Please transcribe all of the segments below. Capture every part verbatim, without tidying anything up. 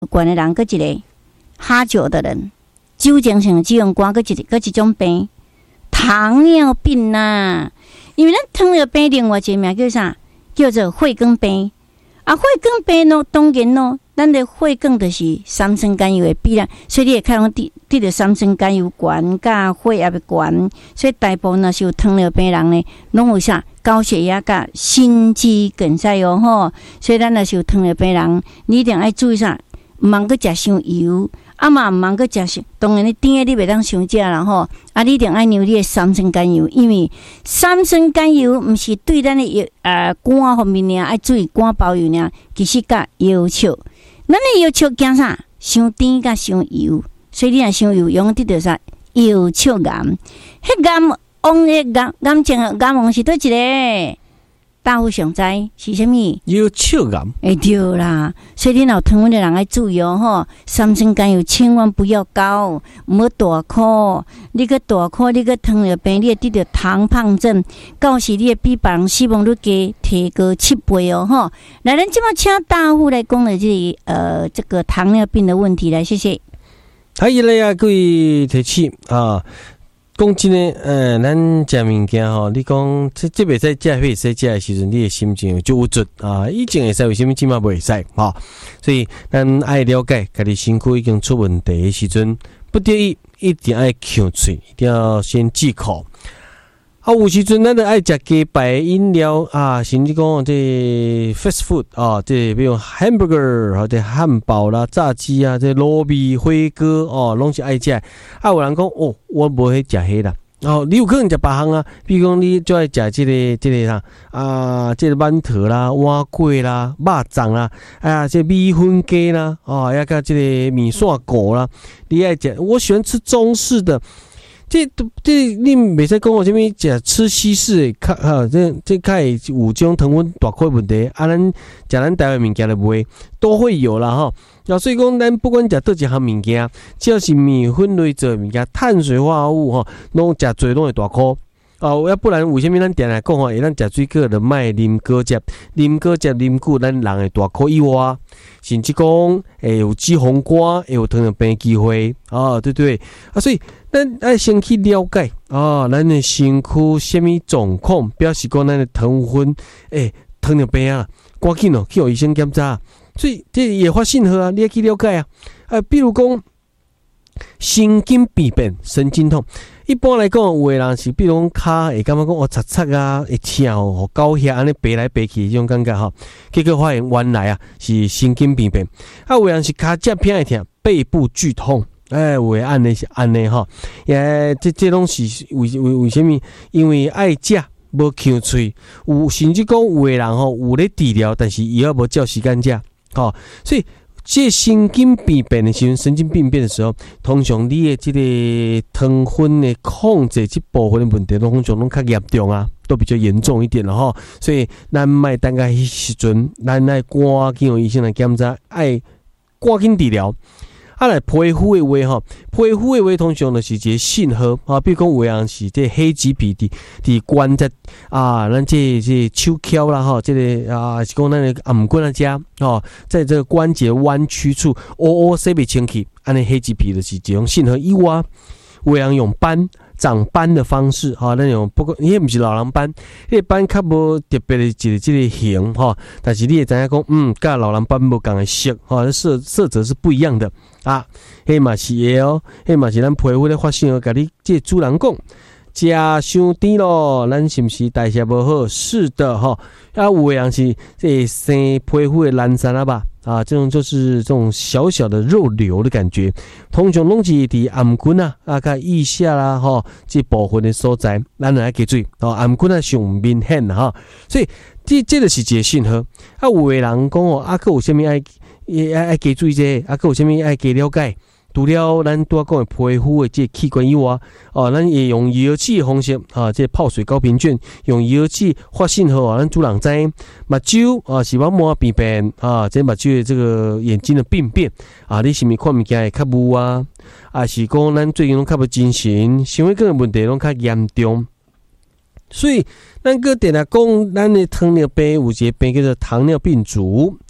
管的人，搁一个哈酒的人，酒精性脂肪肝，搁一搁一种病，糖尿病呐。因为咱糖尿病另外一个名叫啥？叫做血管病。啊，血管病咯，当然咯，咱的血管就是三酸甘油的比例，所以你会看到得得着三酸甘油管，甲血压的管，所以大部分若是有糖尿病人呢，拢有啥高血压甲心肌梗塞哟吼。所以咱若是有糖尿病人，你一定要注意啥，毋通去食伤油。啊嘛，毋通去食，当然你甜诶，你袂当伤食啦吼。啊，你一定爱牛你诶三酸甘油，因为三酸甘油毋是对咱诶呃肝方面尔，爱注意肝保养尔，其实甲药笑。咱诶药笑惊啥？伤甜甲伤油，所以你若伤油，容易得到啥？药笑癌。迄癌王诶癌癌症诶癌王是倒一个？大户上知是啥物？ 有笑癌， 哎对啦，所以你若有糖分的人要注意哦吼，三酸甘油千万不要高，唔好大颗，你个大颗，你个糖尿病，你会得到糖胖症，到时你会比别人死亡率加提高七倍哦吼。来，咱即马请大户来讲的这个呃这个糖尿病的问题来，谢谢。 好，伊来啊，各位提起啊。讲真诶，呃，咱食物件吼，你讲这这袂使食，迄袂使食诶时阵，你诶心情就有准啊。以前会使，为什么即马袂使？哈，所以咱爱了解，家己身躯已经出问题诶时阵，不得已一定爱抠嘴，一定要先忌口。啊，有时阵咱就爱食鸡排饮料啊，甚至讲这 fast food 啊，这比如 hamburger 或者汉堡啦、炸鸡啊，这糯米、火锅哦，拢是爱食。啊，有人讲哦，我无去食迄啦。哦，你有可能食别项啊，比如讲你就爱食这个这个啥啊，这个馒头啦、碗粿啦、肉粽啦，哎呀，这米粉鸡啦，哦，还甲这个米线糊啦，你爱食。我喜欢吃中式的。这这你袂使讲我这边食吃西式，较哈这这较会有这种糖分大块问题。啊，咱食咱台湾物件就袂都会有啦吼。啊，所以讲咱不管食倒一项物件，只要是米粉类做物件，碳水化合物吼，拢食侪拢会大块。啊，要不然为什么咱定来讲吼，会咱食水果就莫啉果汁，啉果汁啉久，咱人会大块以外，甚至讲会有脂肪肝，会有糖尿病机会啊，对不对？啊，所以咱爱先去了解啊，咱的身躯什么状况，表示讲咱的糖分，诶，糖尿病啊，赶紧哦去互医生检查。所以这也发信号啊，你要去了解啊。啊，比如讲神经病变、神经痛。一般来讲，有的人是比如讲骹会感觉讲哦擦擦啊，会痛哦，高血安尼爬来爬去，这种感觉吼。结果发现原来啊是神经病变。啊，有的人是骹脚偏会痛，背部剧痛，哎，有的安尼是安尼吼。也这这拢是为为为什么？因为爱食无抠嘴，有甚至讲有的人吼有咧治疗，但是伊也无照时间食，吼，所以。这神经病变的时候，神经病变的时候，通常你的这个糖分的控制这部分的问题，通常拢较严重啊，都比较严重一点了哈。所以咱莫等到迄时阵，咱爱赶紧有医生来检查，爱赶紧治疗。啊，来皮肤的话吼，皮肤的话通常就是一个信号啊，比如讲有人是这黑棘皮伫伫关节啊，咱这这手脚啦吼，这个啊是讲咱的颔棍啊遮吼，在这个关节弯曲处，乌乌洗袂清气，安尼黑棘皮就是一种信号以外，有人用斑。长斑的方式哈，那种不过你也不是老人斑，那个斑较无特别的一个这个形哈，但是你也知影讲，嗯，跟老人斑无同的色哈，色色泽是不一样的啊。迄嘛是的哦，迄嘛是咱皮肤咧发生哦，甲你这主人讲，食伤甜咯，咱是不是代谢不好？是的哈，啊有的人是这生皮肤的烂衫啊吧。啊，这种就是这种小小的肉瘤的感觉，通常拢是伫颔棍啊、啊甲腋下啦，吼，这部分的所在，咱来记住，哦，颔棍啊上明显哈，所以这这就是一个信号。啊，有的人讲哦，啊，佮有啥物爱爱爱记注这个，啊，佮有啥物爱加了解。除了咱拄仔讲的皮肤的这器官以外，哦，咱也用油漆的方式啊，这泡水高频卷用油漆发信号啊，咱主人知目睭啊是网膜病变啊，这目睭的这个眼睛的病变啊，你是毋是看物件会较雾啊？啊，是讲咱最近拢较无精神，想要个问题拢较严重，所以咱个点来讲，咱的糖尿病有一个病叫做糖尿病足。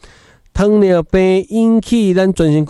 糖尿病引起咱全身